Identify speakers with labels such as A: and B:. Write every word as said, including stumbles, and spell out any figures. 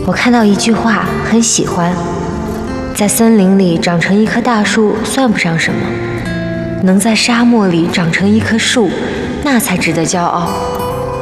A: 我看到一句话很喜欢，在森林里长成一棵大树算不上什么，能在沙漠里长成一棵树，那才值得骄傲。